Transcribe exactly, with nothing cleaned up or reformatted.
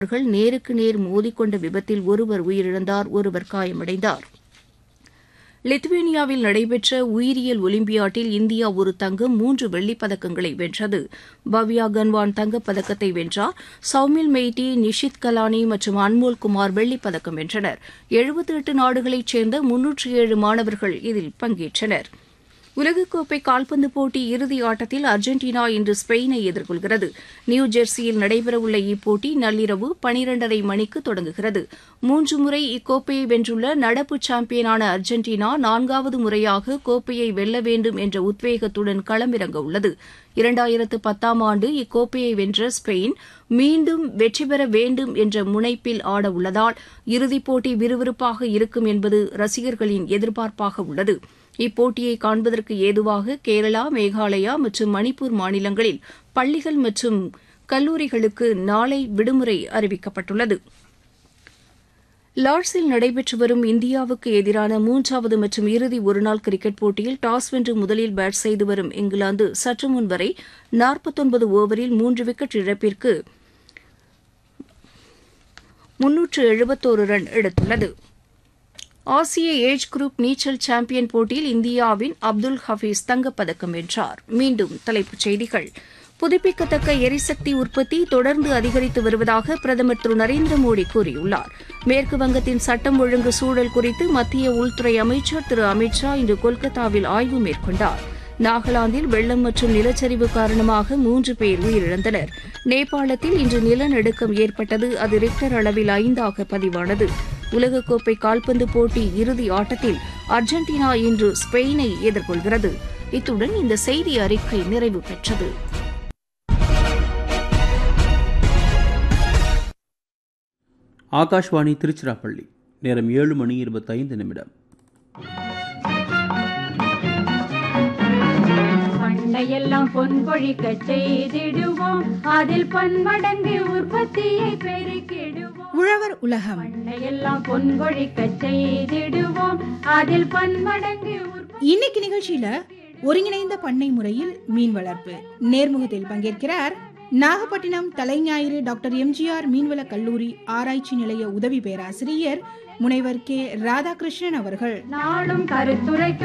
அவர்கள் நேருக்கு நேர் மோதிக்கொண்ட விபத்தில் ஒருவர் உயிரிழந்தார், ஒருவர் காயமடைந்தார். லித்துவேனியாவில் நடைபெற்ற உயிரியல் ஒலிம்பியாட்டில் இந்தியா ஒரு தங்கம் மூன்று வெள்ளிப் பதக்கங்களை வென்றது. பவ்யா கன்வான் தங்கப்பதக்கத்தை வென்றார். சௌமில் மெய்டி, நிஷித் கலானி மற்றும் அன்மோல் குமார் வெள்ளிப் பதக்கம் வென்றனர். எழுபத்தி எட்டு நாடுகளைச் சேர்ந்த முன்னூற்று ஏழு மாணவர்கள் இதில் பங்கேற்றனர். உலகக்கோப்பை கால்பந்து போட்டி இறுதி ஆட்டத்தில் அர்ஜென்டினா இன்று ஸ்பெயினை எதிர்கொள்கிறது. நியூ ஜெர்சியில் நடைபெறவுள்ள இப்போட்டி நள்ளிரவு பனிரெண்டரை மணிக்கு தொடங்குகிறது. மூன்று முறை இக்கோப்பையை வென்றுள்ள நடப்பு சாம்பியனான அர்ஜென்டினா நான்காவது முறையாக கோப்பையை வெல்ல வேண்டும் என்ற உத்வேகத்துடன் களமிறங்க உள்ளது. இரண்டாயிரத்து பத்தாம் ஆண்டு இக்கோப்பையை வென்ற ஸ்பெயின் மீண்டும் வெற்றி பெற வேண்டும் என்ற முனைப்பில் ஆட உள்ளதால் இறுதிப் போட்டி விறுவிறுப்பாக இருக்கும் என்பது ரசிகர்களின் எதிர்பார்ப்பாக உள்ளது. இப்போட்டியை காண்பதற்கு ஏதுவாக கேரளா, மேகாலயா மற்றும் மணிப்பூர் மாநிலங்களில் பள்ளிகள் மற்றும் கல்லூரிகளுக்கு நாளை விடுமுறை அறிவிக்கப்பட்டுள்ளது. லார்ட்ஸில் நடைபெற்று வரும் இந்தியாவுக்கு எதிரான மூன்றாவது மற்றும் இறுதி ஒருநாள் கிரிக்கெட் போட்டியில் டாஸ் வென்று முதலில் பேட் செய்து வரும் இங்கிலாந்து சற்று முன் வரை நாற்பத்தொன்பது ஓவரில் மூன்று விக்கெட் இழப்பிற்கு முன்னூற்று எழுபத்தோரு ரன் எடுத்துள்ளது. ஆசிய ஏஜ் குரூப் நீச்சல் சாம்பியன் போட்டியில் இந்தியாவின் அப்துல் ஹபீஸ் தங்கப்பதக்கம் வென்றார். மீண்டும் தலைப்புச் செய்திகள். புதுப்பிக்கத்தக்க எரிசக்தி உற்பத்தி தொடர்ந்து அதிகரித்து வருவதாக பிரதமர் திரு நரேந்திர மோடி கூறியுள்ளார். மேற்கு வங்கத்தின் சட்டம் ஒழுங்கு சூழல் குறித்து மத்திய உள்துறை அமைச்சர் திரு அமித் ஷா இன்று கொல்கத்தாவில் ஆய்வு மேற்கொண்டார். நாகாலாந்தில் வெள்ளம் மற்றும் நிலச்சரிவு காரணமாக மூன்று பேர் உயிரிழந்தனர். நேபாளத்தில் இன்று நிலநடுக்கம் ஏற்பட்டது. அது ரிக்டர் அளவில் ஐந்தாக பதிவானது. உலகக்கோப்பை கால்பந்து போட்டி இறுதி ஆட்டத்தில் அர்ஜென்டினா இன்று ஸ்பெயினை எதிர்கொள்கிறது. இத்துடன் இந்த செய்தி அறிக்கை நிறைவு பெற்றது. ஆகாஷ்வாணி திருச்சிராப்பள்ளி. நேரம் ஏழு மணி இருபத்தைந்து நிமிடம். எல்லாம் பொன் பொழிக்க செய்திடுவோம், அதில் பன்மடங்கு உற்பத்தியை பெருக்கிடுவோம். உழவர் உலகம். எல்லாம் பொன் பொழிக்க செய்திடுவோம், அதில் பன்மடங்கு. இன்னைக்கு நிகழ்ச்சியில ஒருங்கிணைந்த பண்ணை முறையில் மீன் வளர்ப்பு நேர்முகத்தில் பங்கேற்கிறார் நாகப்பட்டினம் தலைஞாயிறு டாக்டர் எம்ஜிஆர் மீன்வள கல்லூரி ஆராய்ச்சி நிலைய உதவி பேராசிரியர் முனைவர் கே ராதாகிருஷ்ணன் அவர்கள். நாளும் கருத்துரை